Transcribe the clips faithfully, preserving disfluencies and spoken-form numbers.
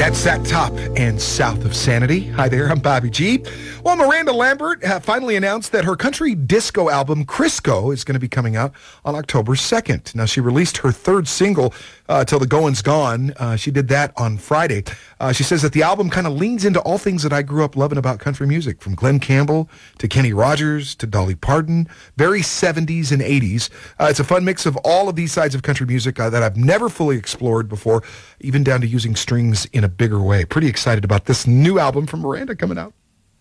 At Sack Top and South of Sanity. Hi there, I'm Bobby G. Well, Miranda Lambert uh, finally announced that her country disco album, Crisco, is going to be coming out on October second. Now, she released her third single, uh, Till the Goin's Gone. Uh, she did that on Friday. Uh, she says that the album kind of leans into all things that I grew up loving about country music, from Glenn Campbell to Kenny Rogers to Dolly Parton, very seventies and eighties. Uh, it's a fun mix of all of these sides of country music uh, that I've never fully explored before, even down to using strings in a bigger way. Pretty excited about this new album from Miranda coming out.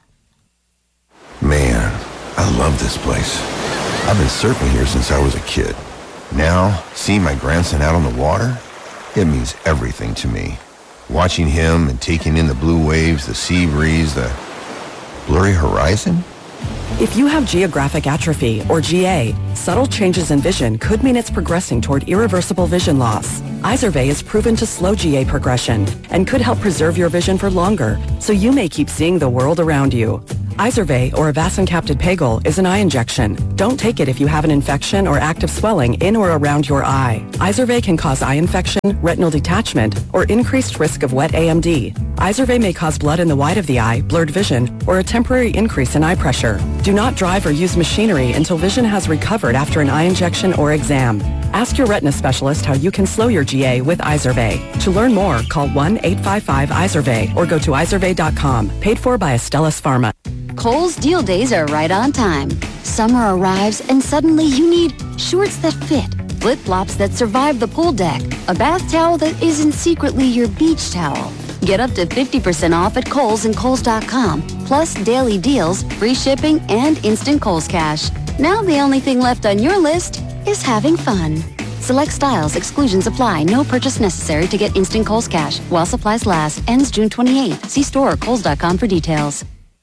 Man, I love this place. I've been surfing here since I was a kid. Now, seeing my grandson out on the water, it means everything to me. Watching him and taking in the blue waves, the sea breeze, the blurry horizon. If you have geographic atrophy, or G A, subtle changes in vision could mean it's progressing toward irreversible vision loss. Izervay is proven to slow G A progression and could help preserve your vision for longer, so you may keep seeing the world around you. Izervay, or avacincaptad pegol, is an eye injection. Don't take it if you have an infection or active swelling in or around your eye. Izervay can cause eye infection, retinal detachment, or increased risk of wet A M D. Izervay may cause blood in the white of the eye, blurred vision, or a temporary increase in eye pressure. Do not drive or use machinery until vision has recovered after an eye injection or exam. Ask your retina specialist how you can slow your G A with Izervay. To learn more, call one eight five five Izervay or go to izervay dot com. Paid for by Astellas Pharma. Kohl's deal days are right on time. Summer arrives and suddenly you need shorts that fit, flip-flops that survive the pool deck, a bath towel that isn't secretly your beach towel. Get up to fifty percent off at Kohl's and Kohl's dot com, plus daily deals, free shipping, and instant Kohl's Cash. Now the only thing left on your list is having fun. Select styles, exclusions apply. No purchase necessary to get instant Kohl's Cash. While supplies last. Ends June twenty-eighth. See store or Kohl's dot com for details.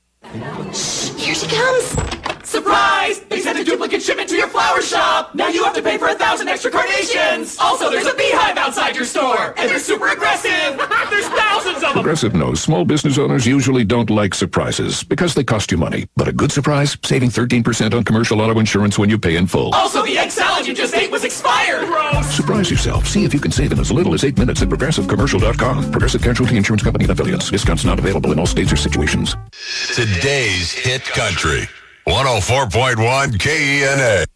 Shh, here she comes! Surprise! They sent a duplicate shipment to your flower shop! Now you have to pay for a thousand extra carnations! Also, there's a beehive outside your store! And they're super aggressive! There's thousands of them! Progressive knows small business owners usually don't like surprises because they cost you money. But a good surprise? Saving thirteen percent on commercial auto insurance when you pay in full. Also, the egg salad you just ate was expired! Gross! Surprise yourself. See if you can save in as little as eight minutes at progressive commercial dot com. Progressive Casualty Insurance Company and affiliates. Discounts not available in all states or situations. Today's hit country. one oh four point one K E N A.